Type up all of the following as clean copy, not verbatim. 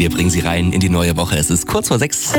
Wir bringen Sie rein in die neue Woche. Es ist kurz vor 6.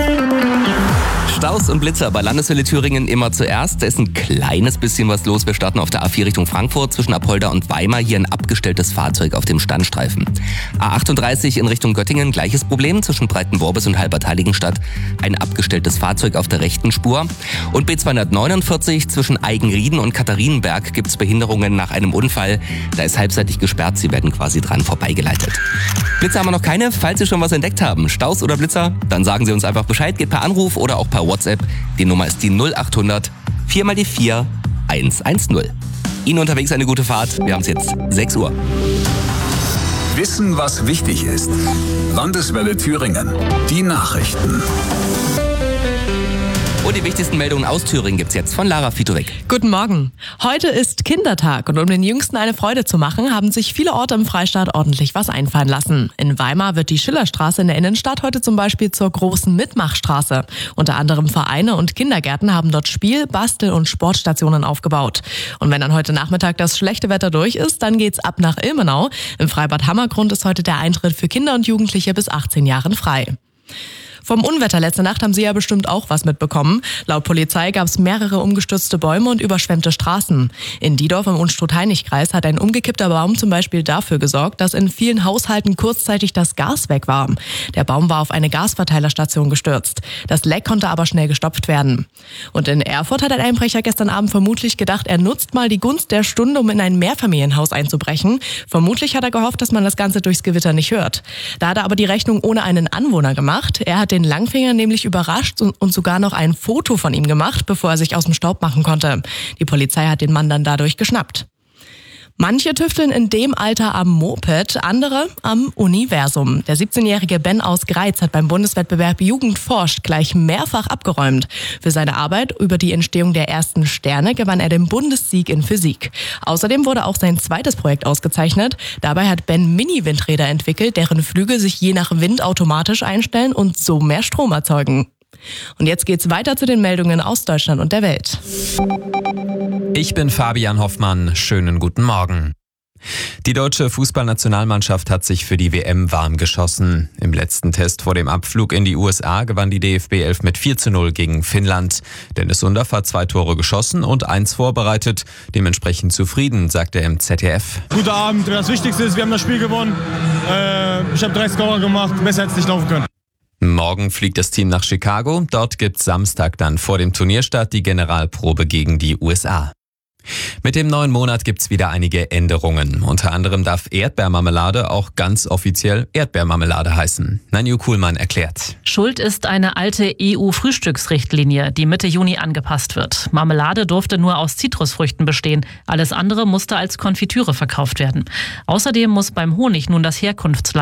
Staus und Blitzer bei Landeswelle Thüringen immer zuerst. Da ist ein kleines bisschen was los. Wir starten auf der A4 Richtung Frankfurt zwischen Apolda und Weimar. Hier ein abgestelltes Fahrzeug auf dem Standstreifen. A38 in Richtung Göttingen, gleiches Problem zwischen Breitenworbis und Halbertheiligenstadt. Ein abgestelltes Fahrzeug auf der rechten Spur. Und B249 zwischen Eigenrieden und Katharinenberg gibt es Behinderungen nach einem Unfall. Da ist halbseitig gesperrt. Sie werden quasi dran vorbeigeleitet. Blitzer haben wir noch keine. Falls Sie schon was entdeckt haben, Staus oder Blitzer, dann sagen Sie uns einfach Bescheid. Geht per Anruf oder auch per WhatsApp. Die Nummer ist die 0800 4 mal die 4 110. Ihnen unterwegs eine gute Fahrt. Wir haben es jetzt 6 Uhr. Wissen, was wichtig ist. Landeswelle Thüringen. Die Nachrichten. Und die wichtigsten Meldungen aus Thüringen gibt's jetzt von Lara Fitowek. Guten Morgen. Heute ist Kindertag und um den Jüngsten eine Freude zu machen, haben sich viele Orte im Freistaat ordentlich was einfallen lassen. In Weimar wird die Schillerstraße in der Innenstadt heute zum Beispiel zur großen Mitmachstraße. Unter anderem Vereine und Kindergärten haben dort Spiel-, Bastel- und Sportstationen aufgebaut. Und wenn dann heute Nachmittag das schlechte Wetter durch ist, dann geht's ab nach Ilmenau. Im Freibad Hammergrund ist heute der Eintritt für Kinder und Jugendliche bis 18 Jahren frei. Vom Unwetter letzte Nacht haben Sie ja bestimmt auch was mitbekommen. Laut Polizei gab es mehrere umgestürzte Bäume und überschwemmte Straßen. In Diedorf im Unstrut-Heinig-Kreis hat ein umgekippter Baum zum Beispiel dafür gesorgt, dass in vielen Haushalten kurzzeitig das Gas weg war. Der Baum war auf eine Gasverteilerstation gestürzt. Das Leck konnte aber schnell gestopft werden. Und in Erfurt hat ein Einbrecher gestern Abend vermutlich gedacht, er nutzt mal die Gunst der Stunde, um in ein Mehrfamilienhaus einzubrechen. Vermutlich hat er gehofft, dass man das Ganze durchs Gewitter nicht hört. Da hat er aber die Rechnung ohne einen Anwohner gemacht. Er hat den Langfinger nämlich überrascht und sogar noch ein Foto von ihm gemacht, bevor er sich aus dem Staub machen konnte. Die Polizei hat den Mann dann dadurch geschnappt. Manche tüfteln in dem Alter am Moped, andere am Universum. Der 17-jährige Ben aus Greiz hat beim Bundeswettbewerb Jugend forscht gleich mehrfach abgeräumt. Für seine Arbeit über die Entstehung der ersten Sterne gewann er den Bundessieg in Physik. Außerdem wurde auch sein zweites Projekt ausgezeichnet. Dabei hat Ben Mini-Windräder entwickelt, deren Flügel sich je nach Wind automatisch einstellen und so mehr Strom erzeugen. Und jetzt geht's weiter zu den Meldungen aus Deutschland und der Welt. Ich bin Fabian Hoffmann. Schönen guten Morgen. Die deutsche Fußballnationalmannschaft hat sich für die WM warm geschossen. Im letzten Test vor dem Abflug in die USA gewann die DFB 11 mit 4:0 gegen Finnland. Dennis Undaff hat 2 Tore geschossen und 1 vorbereitet. Dementsprechend zufrieden, sagt er im ZDF. Guter Abend. Das Wichtigste ist, wir haben das Spiel gewonnen. Ich habe 3 Scorer gemacht. Besser hätte es nicht laufen können. Morgen fliegt das Team nach Chicago. Dort gibt's Samstag dann vor dem Turnierstart die Generalprobe gegen die USA. Mit dem neuen Monat gibt's wieder einige Änderungen. Unter anderem darf Erdbeermarmelade auch ganz offiziell Erdbeermarmelade heißen. Nanju Kuhlmann erklärt. Schuld ist eine alte EU-Frühstücksrichtlinie, die Mitte Juni angepasst wird. Marmelade durfte nur aus Zitrusfrüchten bestehen. Alles andere musste als Konfitüre verkauft werden. Außerdem muss beim Honig nun das Herkunftsland